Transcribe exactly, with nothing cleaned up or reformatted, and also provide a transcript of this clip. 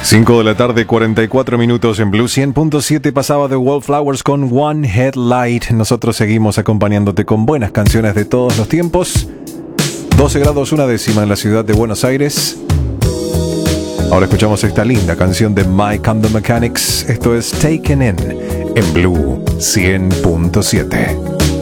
cinco de la tarde, cuarenta y cuatro minutos en Blue cien punto siete. Pasaba The Wallflowers con One Headlight. Nosotros seguimos acompañándote con buenas canciones de todos los tiempos. doce grados una décima en la ciudad de Buenos Aires. Ahora escuchamos esta linda canción de Mike and the Mechanics. Esto es Taken In en Blue cien punto siete.